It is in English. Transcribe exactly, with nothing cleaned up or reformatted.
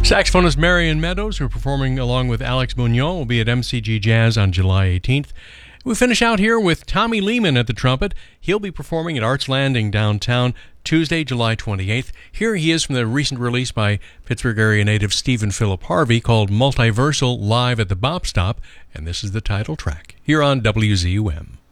Saxophonist Marion Meadows, who are performing along with Alex Munoz, will be at M C G Jazz on July eighteenth. We finish out here with Tommy Lehman at the trumpet. He'll be performing at Arts Landing downtown Tuesday, July twenty-eighth. Here he is from the recent release by Pittsburgh area native Stephen Philip Harvey called Multiversal Live at the Bop Stop, and this is the title track here on W Z U M.